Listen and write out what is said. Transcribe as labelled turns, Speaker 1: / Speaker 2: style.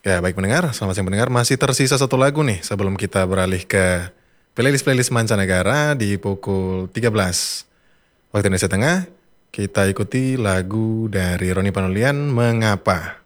Speaker 1: Ya, baik pendengar, selamat siang pendengar. Masih tersisa satu lagu nih sebelum kita beralih ke playlist-playlist mancanegara di pukul 13 waktu Indonesia Tengah. Kita ikuti lagu dari Roni Panulian, Mengapa.